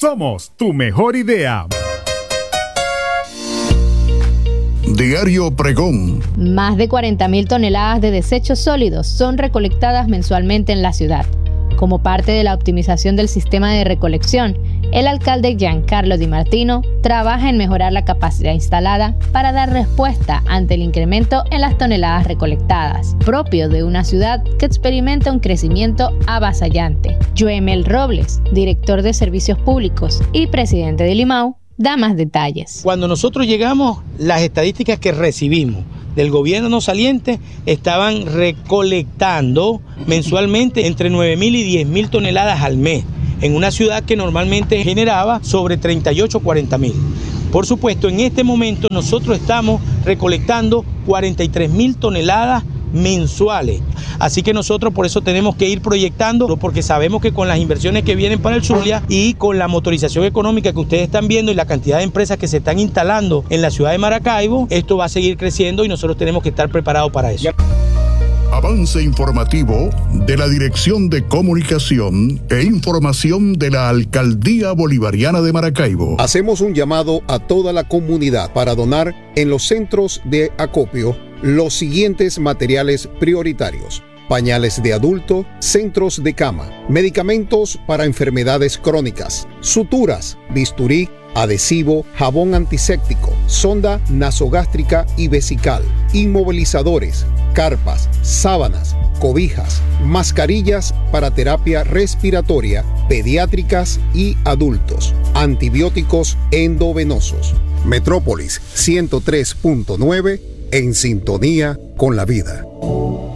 Somos tu mejor idea. Diario Pregón. Más de 40.000 toneladas de desechos sólidos son recolectadas mensualmente en la ciudad. Como parte de la optimización del sistema de recolección, el alcalde Giancarlo Di Martino trabaja en mejorar la capacidad instalada para dar respuesta ante el incremento en las toneladas recolectadas, propio de una ciudad que experimenta un crecimiento avasallante. Joemel Robles, director de Servicios Públicos y presidente de Limao, da más detalles. Cuando nosotros llegamos, las estadísticas que recibimos del gobierno saliente estaban recolectando mensualmente entre 9.000 y 10.000 toneladas al mes, en una ciudad que normalmente generaba sobre 38 o 40.000. Por supuesto, en este momento nosotros estamos recolectando 43.000 toneladas mensuales. Así que nosotros por eso tenemos que ir proyectando, porque sabemos que con las inversiones que vienen para el Zulia y con la motorización económica que ustedes están viendo y la cantidad de empresas que se están instalando en la ciudad de Maracaibo, esto va a seguir creciendo y nosotros tenemos que estar preparados para eso. Avance informativo de la Dirección de Comunicación e Información de la Alcaldía Bolivariana de Maracaibo. Hacemos un llamado a toda la comunidad para donar en los centros de acopio los siguientes materiales prioritarios: pañales de adulto, centros de cama, medicamentos para enfermedades crónicas, suturas, bisturí, adhesivo, jabón antiséptico, sonda nasogástrica y vesical, inmovilizadores, carpas, sábanas, cobijas, mascarillas para terapia respiratoria, pediátricas y adultos, antibióticos endovenosos. Metrópolis 103.9, en sintonía con la vida.